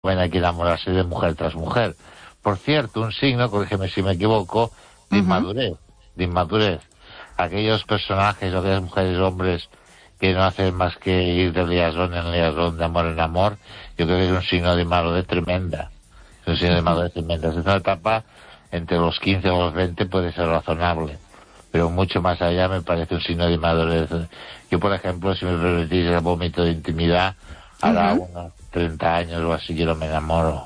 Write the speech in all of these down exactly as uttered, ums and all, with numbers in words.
bueno, hay que enamorarse de mujer tras mujer. Por cierto, un signo, corrígeme si me equivoco, de Uh-huh. inmadurez, de inmadurez. Aquellos personajes, aquellas mujeres, hombres, que no hacen más que ir de liazón en liazón, de amor en amor, yo creo que es un signo de inmadurez tremenda. Es un signo de inmadurez tremenda. Es una etapa, entre los quince o los veinte puede ser razonable, pero mucho más allá me parece un signo de inmadurez. Yo, por ejemplo, si me permitís el vómito de intimidad, hará Uh-huh. unos treinta años o así que no me enamoro.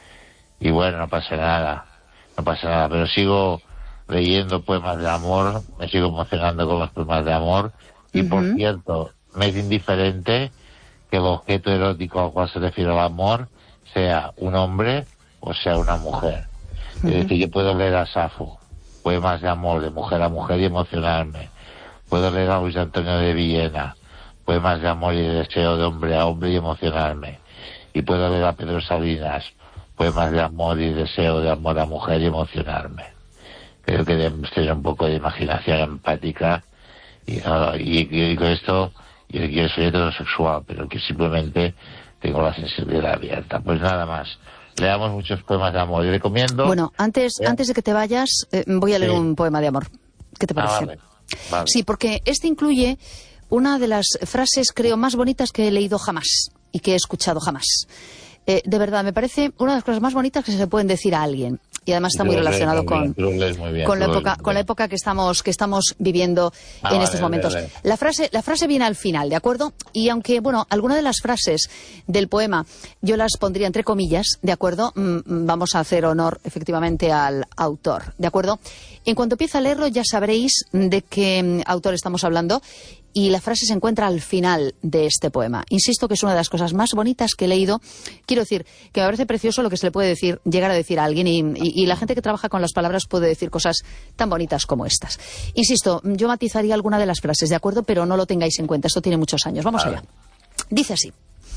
Y bueno, no pasa nada, no pasa nada, pero sigo leyendo poemas de amor, me sigo emocionando con los poemas de amor, y por Uh-huh. cierto, me es indiferente que el objeto erótico al cual se refiere el amor sea un hombre o sea una mujer. Uh-huh. Es decir, yo puedo leer a Safo, poemas de amor, de mujer a mujer, y emocionarme. Puedo leer a Luis Antonio de Villena, poemas de amor y de deseo de hombre a hombre, y emocionarme. Y puedo leer a Pedro Salinas, poemas de amor y deseo de amor a mujer, y emocionarme. Creo que debemos tener un poco de imaginación empática, y, uh, y, y con esto yo, yo soy heterosexual, pero que simplemente tengo la sensibilidad abierta. Pues nada más. Leamos muchos poemas de amor. Yo recomiendo... Bueno, antes, ¿Eh? antes de que te vayas, eh, voy a leer Sí. un poema de amor. ¿Qué te Ah, parece? vale, vale. Sí, porque este incluye una de las frases, creo, más bonitas que he leído jamás y que he escuchado jamás. Eh, de verdad, me parece una de las cosas más bonitas que se pueden decir a alguien. Y además está Tú muy lo lees relacionado muy con, bien, tú lo lees muy bien, con, la tú lo época, lees muy con la bien. época que estamos, que estamos viviendo Ah, en vale, estos vale, momentos. vale. La frase, la frase viene al final, ¿de acuerdo? Y aunque, bueno, algunas de las frases del poema yo las pondría entre comillas, ¿de acuerdo? Mm, vamos a hacer honor, efectivamente, al autor, ¿de acuerdo? En cuanto empiece a leerlo ya sabréis de qué mm, autor estamos hablando. Y la frase se encuentra al final de este poema. Insisto que es una de las cosas más bonitas que he leído. Quiero decir que me parece precioso lo que se le puede decir, llegar a decir a alguien, y, y, y la gente que trabaja con las palabras puede decir cosas tan bonitas como estas. Insisto, yo matizaría alguna de las frases, ¿de acuerdo? Pero no lo tengáis en cuenta, esto tiene muchos años. Vamos allá. Dice así.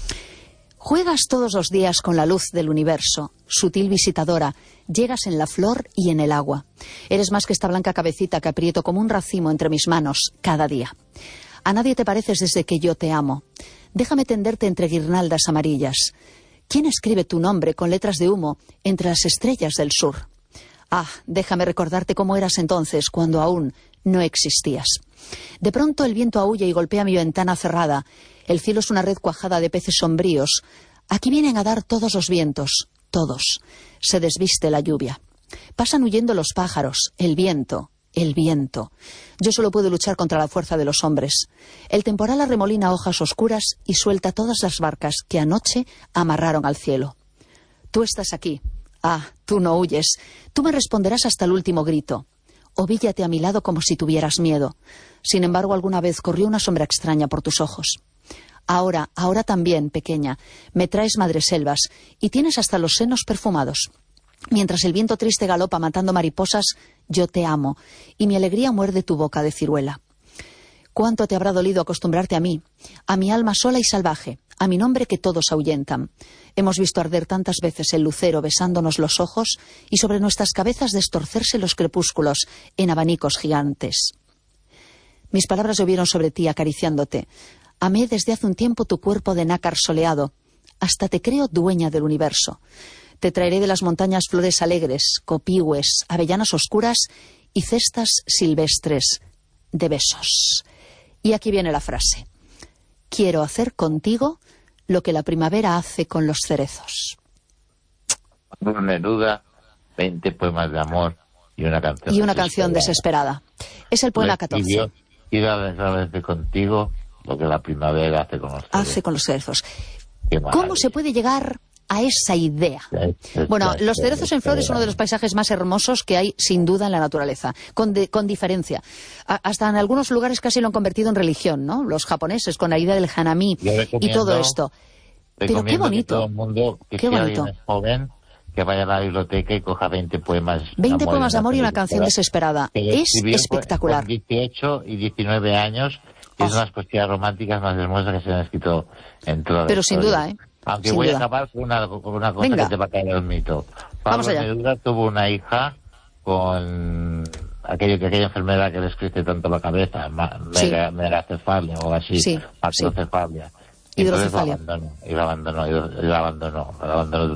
Juegas todos los días con la luz del universo, sutil visitadora, llegas en la flor y en el agua. Eres más que esta blanca cabecita que aprieto como un racimo entre mis manos cada día. A nadie te pareces desde que yo te amo. Déjame tenderte entre guirnaldas amarillas. ¿Quién escribe tu nombre con letras de humo entre las estrellas del sur? Ah, déjame recordarte cómo eras entonces, cuando aún no existías. De pronto el viento aúlla y golpea mi ventana cerrada. El cielo es una red cuajada de peces sombríos. Aquí vienen a dar todos los vientos, todos. Se desviste la lluvia. Pasan huyendo los pájaros, el viento, el viento. Yo solo puedo luchar contra la fuerza de los hombres. El temporal arremolina hojas oscuras y suelta todas las barcas que anoche amarraron al cielo. Tú estás aquí. Ah, tú no huyes. Tú me responderás hasta el último grito. Ovíllate a mi lado como si tuvieras miedo. Sin embargo, alguna vez corrió una sombra extraña por tus ojos. Ahora, ahora también, pequeña, me traes madreselvas y tienes hasta los senos perfumados. Mientras el viento triste galopa matando mariposas, yo te amo, y mi alegría muerde tu boca de ciruela. ¿Cuánto te habrá dolido acostumbrarte a mí, a mi alma sola y salvaje, a mi nombre que todos ahuyentan? Hemos visto arder tantas veces el lucero besándonos los ojos y sobre nuestras cabezas destorcerse los crepúsculos en abanicos gigantes. Mis palabras llovieron sobre ti acariciándote. Amé desde hace un tiempo tu cuerpo de nácar soleado. Hasta te creo dueña del universo. Te traeré de las montañas flores alegres, copihue, avellanas oscuras y cestas silvestres de besos. Y aquí viene la frase. Quiero hacer contigo lo que la primavera hace con los cerezos. Neruda, veinte poemas de amor y una canción Y una canción desesperada. Es el poema catorce. Quiero hacer contigo lo que la primavera hace con los cerezos. Hace con los cerezos. Qué ¿Cómo maravilla. se puede llegar a esa idea? Bueno, los cerezos en flor es uno de los paisajes más hermosos que hay, sin duda, en la naturaleza, con, de, con diferencia. A, hasta en algunos lugares casi lo han convertido en religión, ¿no? Los japoneses, con la idea del hanami y todo esto. Pero qué bonito. Que todo el mundo, que qué si bonito. alguien es joven, que vaya a la biblioteca y coja veinte poemas. veinte poemas de amor y una canción desesperada. Es espectacular. Con dieciocho y diecinueve años, y es Oh. una de las poesías románticas más hermosas que se han escrito en toda la Pero sin historia. duda, ¿eh? Aunque Sin voy duda. a acabar con una, con una cosa Venga. que te va a caer el mito. Vamos Pablo allá. Neruda tuvo una hija con aquello que aquella enfermedad que les crece tanto la cabeza, ma- Sí. mega- megacefalia o así, Sí, macrocefalia. Y entonces lo Hidrocefalia. abandonó, y lo abandonó, y lo, y lo abandonó, lo abandonó